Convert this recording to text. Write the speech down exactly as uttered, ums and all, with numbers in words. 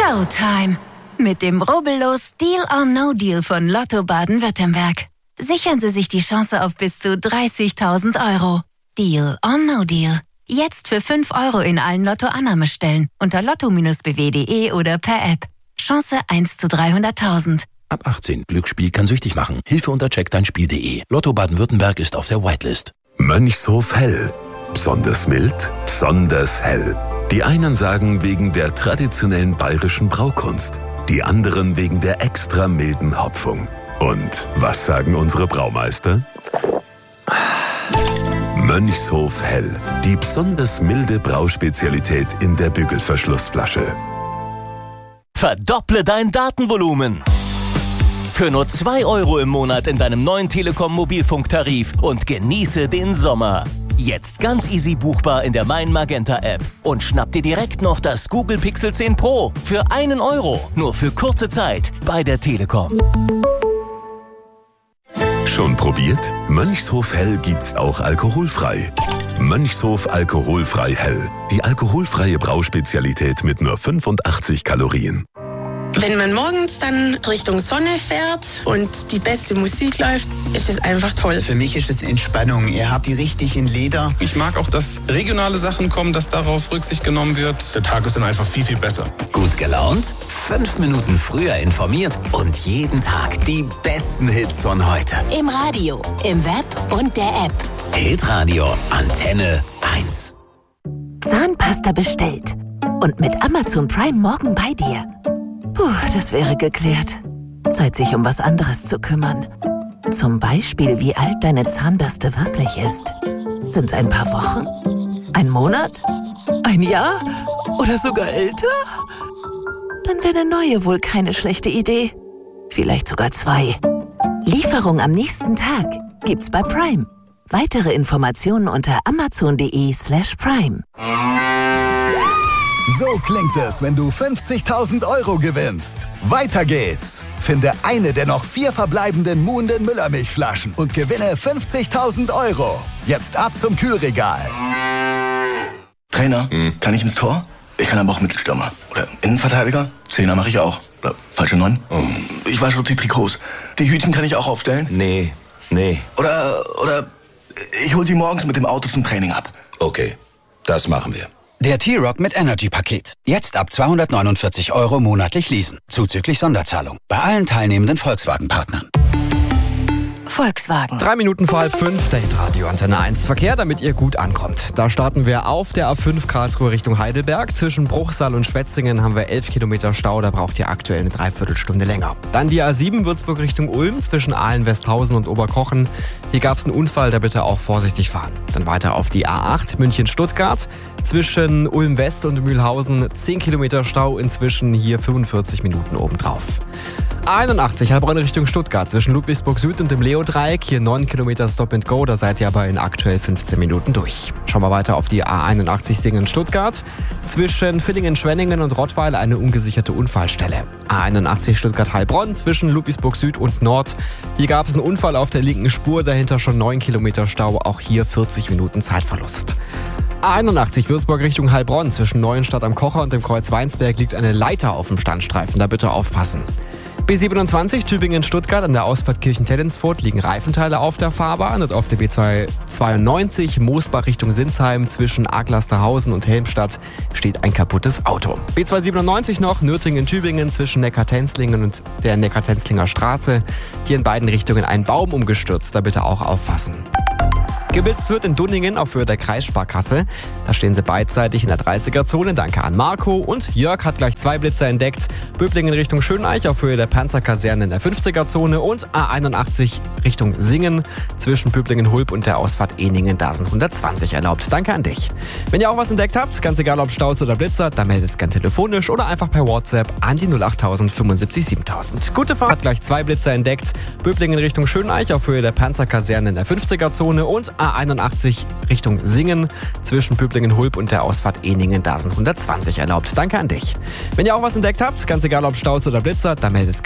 Showtime. Mit dem rubbellos Deal or No Deal von Lotto Baden-Württemberg. Sichern Sie sich die Chance auf bis zu dreißigtausend Euro. Deal or No Deal. Jetzt für fünf Euro in allen Lotto-Annahmestellen unter lotto Bindestrich b w punkt d e oder per App. Chance eins zu dreihunderttausend. Ab achtzehn. Glücksspiel kann süchtig machen. Hilfe unter check dein Spiel punkt d e. Lotto Baden-Württemberg ist auf der Whitelist. Mönchshof Hell. Besonders mild, besonders hell. Die einen sagen wegen der traditionellen bayerischen Braukunst, die anderen wegen der extra milden Hopfung. Und was sagen unsere Braumeister? Mönchshof Hell, die besonders milde Brauspezialität in der Bügelverschlussflasche. Verdopple dein Datenvolumen. Für nur zwei Euro im Monat in deinem neuen Telekom-Mobilfunktarif und genieße den Sommer. Jetzt ganz easy buchbar in der Mein Magenta App. Und schnapp dir direkt noch das Google Pixel zehn Pro für einen Euro. Nur für kurze Zeit bei der Telekom. Schon probiert? Mönchshof Hell gibt's auch alkoholfrei. Mönchshof Alkoholfrei Hell. Die alkoholfreie Brauspezialität mit nur fünfundachtzig Kalorien. Wenn man morgens dann Richtung Sonne fährt und die beste Musik läuft, ist es einfach toll. Für mich ist es Entspannung. Ihr habt die richtigen Lieder. Ich mag auch, dass regionale Sachen kommen, dass darauf Rücksicht genommen wird. Der Tag ist dann einfach viel, viel besser. Gut gelaunt? Fünf Minuten früher informiert und jeden Tag die besten Hits von heute. Im Radio, im Web und der App. Hitradio Antenne eins. Zahnpasta bestellt. Und mit Amazon Prime morgen bei dir. Puh, das wäre geklärt. Zeit, sich um was anderes zu kümmern. Zum Beispiel, wie alt deine Zahnbürste wirklich ist. Sind's ein paar Wochen? Ein Monat? Ein Jahr? Oder sogar älter? Dann wäre eine neue wohl keine schlechte Idee. Vielleicht sogar zwei. Lieferung am nächsten Tag gibt's bei Prime. Weitere Informationen unter amazon.de slash prime. So klingt es, wenn du fünfzigtausend Euro gewinnst. Weiter geht's. Finde eine der noch vier verbleibenden Muhnden Müllermilchflaschen und gewinne fünfzigtausend Euro. Jetzt ab zum Kühlregal. Trainer, hm. kann ich ins Tor? Ich kann aber auch Mittelstürmer. Oder Innenverteidiger? Zehner mache ich auch. Oder falsche Neun? Oh. Ich wasche die Trikots. Die Hütchen kann ich auch aufstellen? Nee, nee. Oder, oder ich hol sie morgens mit dem Auto zum Training ab. Okay, das machen wir. Der T-Rock mit Energy-Paket. Jetzt ab zweihundertneunundvierzig Euro monatlich leasen. Zuzüglich Sonderzahlung. Bei allen teilnehmenden Volkswagen-Partnern. Volkswagen. Drei Minuten vor halb fünf, der Hitradio Antenne eins Verkehr, damit ihr gut ankommt. Da starten wir auf der A fünf Karlsruhe Richtung Heidelberg. Zwischen Bruchsal und Schwetzingen haben wir elf Kilometer Stau, da braucht ihr aktuell eine Dreiviertelstunde länger. Dann die A sieben Würzburg Richtung Ulm zwischen Aalen-Westhausen und Oberkochen. Hier gab es einen Unfall, da bitte auch vorsichtig fahren. Dann weiter auf die A acht München-Stuttgart. Zwischen Ulm-West und Mühlhausen zehn Kilometer Stau, inzwischen hier fünfundvierzig Minuten obendrauf. A einundachtzig Heilbronn Richtung Stuttgart zwischen Ludwigsburg Süd und dem Leo-Dreieck. Hier neun Kilometer Stop and Go, da seid ihr aber in aktuell fünfzehn Minuten durch. Schauen wir weiter auf die A einundachtzig Singen-Stuttgart. Zwischen Villingen-Schwenningen und Rottweil eine ungesicherte Unfallstelle. A einundachtzig Stuttgart-Heilbronn zwischen Ludwigsburg Süd und Nord. Hier gab es einen Unfall auf der linken Spur, dahinter schon neun Kilometer Stau, auch hier vierzig Minuten Zeitverlust. A einundachtzig Würzburg Richtung Heilbronn zwischen Neuenstadt am Kocher und dem Kreuz Weinsberg liegt eine Leiter auf dem Standstreifen, da bitte aufpassen. B siebenundzwanzig Tübingen-Stuttgart an der Ausfahrt Kirchen-Tellensfurt liegen Reifenteile auf der Fahrbahn und auf der B zweihundertzweiundneunzig Moosbach Richtung Sinsheim zwischen Aglasterhausen und Helmstadt steht ein kaputtes Auto. B zweihundertsiebenundneunzig noch Nürtingen-Tübingen zwischen Neckar-Tenzlingen und der Neckar-Tenzlinger Straße. Hier in beiden Richtungen ein Baum umgestürzt, da bitte auch aufpassen. Geblitzt wird in Dunningen auf Höhe der Kreissparkasse. Da stehen sie beidseitig in der dreißiger-Zone. Danke an Marco. Und Jörg hat gleich zwei Blitzer entdeckt. Böblingen Richtung Schöneich auf Höhe der Panzerkaserne in der fünfziger-Zone. Und A einundachtzig Richtung Singen zwischen Böblingen-Hulb und der Ausfahrt Ehningen. Da sind hundertzwanzig erlaubt. Danke an dich. Wenn ihr auch was entdeckt habt, ganz egal ob Staus oder Blitzer, dann meldet es gern telefonisch oder einfach per WhatsApp an die null achttausend fünfundsiebzig siebentausend. Gute Fahrt. Hat gleich zwei Blitzer entdeckt. Böblingen Richtung Schöneich auf Höhe der Panzerkaserne in der fünfziger-Zone. Und A einundachtzig Richtung Singen zwischen Böblingen-Hulb und der Ausfahrt Ehningen. Da sind hundertzwanzig erlaubt. Danke an dich. Wenn ihr auch was entdeckt habt, ganz egal ob Staus oder Blitzer, dann meldet es